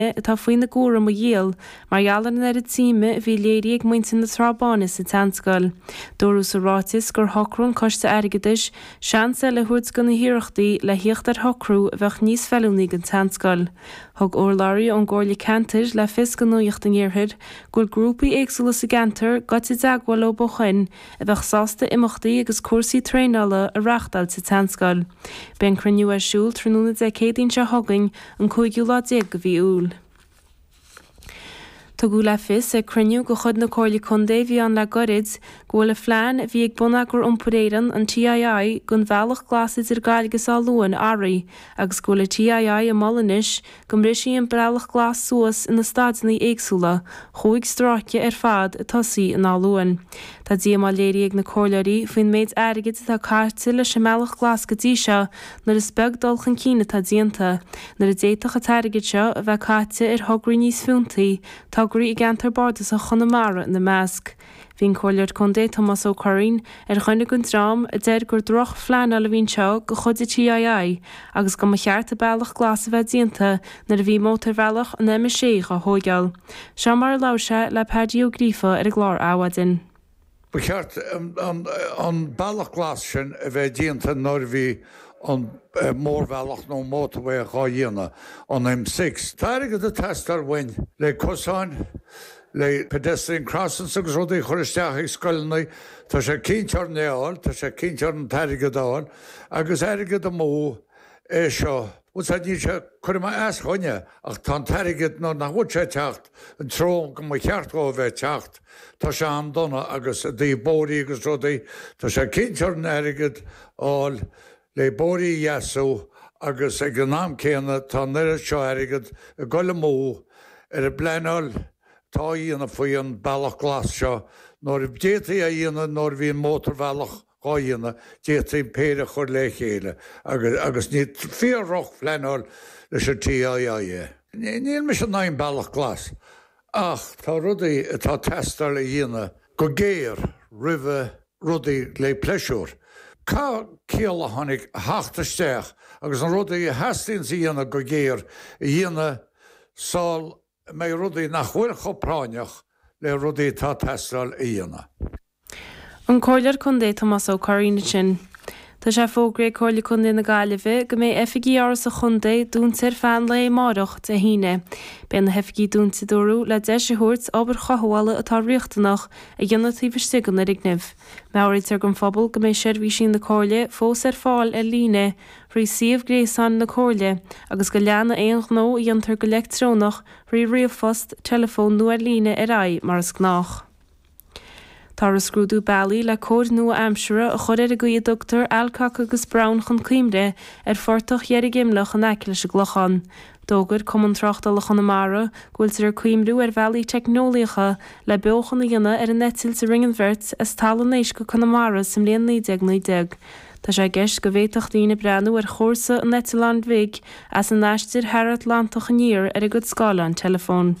tá faoin na gúra mo dhéal, mar jalan ar a tíime bhí léiríag muintin na trábána sa tanscoil. Dúrú sa rátis gur hocrún costa airgeadis, seansa le thuirt go na hiireachtaí le hiocht ar hocrú bheith níos feúnig an tanscoil. Thug Orláirí an Gcomhairle Cantar le fis go nuacht an iarthir, gúil grúpaí éagsúla sa gantar gotí deagháil ó bochain a bheith sásta imachtaí agus cuasaí tréála a reachtal sa tanscoil. Ben cruniú ar siúil tróna decéadín se thugainn an 5 go bhí úl. Tá go le fis a cruniú go chud na Comhairle Contae bhí an le gorid, go le phlean bhí ag buna gur iomparéireann an TII gon bhealach glasid ar gailgus á luan áraí, agus go le TII a molanis go mrisí an brealach glas suas in na stadnaí éagsúla, chuig stráice ar fad a tosaí in á luan. Tá dí má léiríag na cóileirí faoin méid airgid tá cáirte le semelach glas go dtí seo nar is beg dulchan cína tá díanta, nar a déitach a tairgid seo a bheith cáte ar thugraí níos fiúntaí, tágraí i gantar bardas a Chonamara in na measc. Bhín Comhairle Contae Thomas Ó Corrín ar chuine gon trám a deir gur droch phlean a bhín seo go chud i TII, agus go cheart a bailach glas a bheith díanta nar a bhí mótar bhealach an MSC a hógeal. Seo mar láise le Paddy O'Grifa ar a glár áhadin. Becheart an bailach glas sin a bheith díanta nóir bhí an mórbhealach nó mótafu a gá dhéana an M6. Táir go a testar bhain le cosáin le pedestrian crossings agus rudaí choristeach ag scoilnaí, tá sé cintear néáil, tá sé cintear an tairigad áil, agus airigad a mó é seo. Bút a ní se chuirma as chuine ach tá tairigad nó nach bhúd sé teacht an trón go cheart go bheith teacht, tá sé an donna agus dí bóí agus rudaí, tá sé cintear an airigad áil le bóí jaasú agus ag an náam céanna tá nuire seo airigad a goile mó ar a bleáil tá íana faoi an bailach glas seo, nóir détaí a dhéana nóir bhí an mótar bhealach gá dhéana détaí péire chur le chéile, agus ní fíorroch fleáil leis a TII. Níl me se 9 bailach glas, ach tá rudaí atá testar le dhéana go géir ribh rudaí le pleisiúr. Cá céal a tháinig heachtasteach agus an rudaí heastíonn sa dhéana go géir i dhéana sáil mé rudaí nach bhfuil chopráineach le rudaí tá testáil i dhéana. An Comhairle Contae Thomas Ó Corrín sin. Tá sé fógraí Comhairle Contae na Gaillimhe go mé efigí áras a Contae dúntar fan le máireacht a híine. Ben na hefigí dúnta dúrú le 10 thuirt aber chahála atá riochtanach a dionatí bhirstigan ar ignimh. Meabhraítear gon phobal go mé seirbhí sin na Comhairle fós ar fáil ar líne rí siomh gréasáin na Comhairle agus go leanna éon nó i diontar go electrónach rí riomhfost telefón nó ar líne ar aghaidh mar is gnách. Tá a scrúdú bailí le cód nua amsúra a chud ar a gcuid Dr. Alcock agus Brown chun cuimre ar fortach dhear gimlach an eiceil se glochan. Dógad cumann trachtal le Chonamara ghfuil ar cuimrú ar bhealaí technoliacha le beochan na dhéine ar an netil sa ringen bhirt as talan éis go Chonamara sim léon 1990. Tá sé gceist go bhéiteach daoine breanú ar chósa an Netland Vig as an neistir Harrod Lantach an níor ar a go scála an telefón.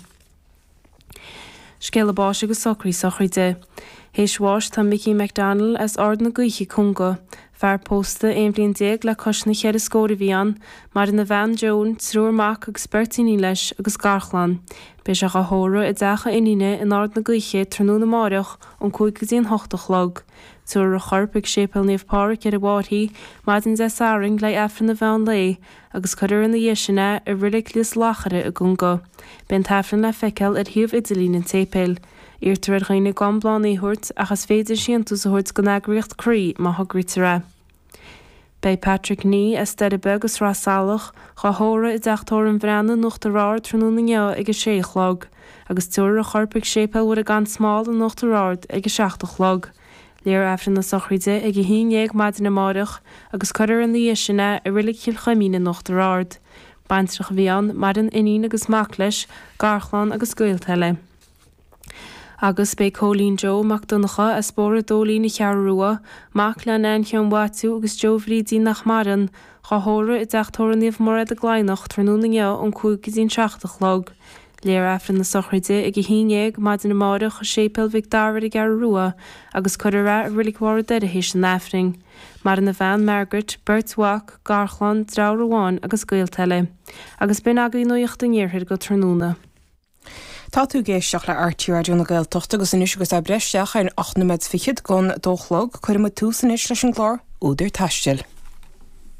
Scéile báis agus socraí sochraide. Héisháis tá Mickey McDonald as ard na gcuiche Conga. Fear pósta éon blion 10 le cosna chead a scóra bhí an, mar in na Van Joan trúrmach agus bertíní leis agus garchlan. Bes a chóra i d deacha iníine in ard na gcuiche trúna na máireach an 5 log. Tuair a chorpaigh sépal níomh páric ar a bháthaí, maidin de saring le efran na bhean lé, agus chuir in na dhéisina a rilik lios lachare a gunga. Ben tafran le feiceal ar thiomh Idirlín in tépéil. Irtar ar ghaoine gambláin éthirt achas féidir siantú sa thuirt go nagraíocht crí má thugritere. Bei Patrick Ní as stead begus rá salach, cha hóra i deachtóir an bhreanna nocht a ráir trúna neo ag a 6 log, agus tuair a chorpaigh sépal bhfuil a gan smáil an nocht a ráir ag a 7 log. Léir efran na sochraide ag a 1 maidin na máireach agus chuir in na dhéisina a rilik chiil chaimína nocht a ráir. Baintrach bhí an mar an inín agus mac leis, garchlan agus gaoltaile. Agus bé Colleen Joe McDonacha a spóra dólína chearrua, mac le an chean bhaitú agus Joe Bhrídí nach maran, cha hóra i deachtóra níomh mar a gláinach trúna neo an 5 log. Léir afran na sochraide ag híineag maid na máireach sépel Victoria gar rua agus chudara rilichhar de hééis an náfring. Mar na bhean Margaret, Bert Wack, Garchlan, Drauháin agus Gaeltile. Agus bin agaí nuocht an níorthir go trúna. Tá tú géisteach le artíúna Gaeltocht agus in agus a breisteach ar 8 fichiid gon dóchlog chuir túsan is leis an glár úidir taistil.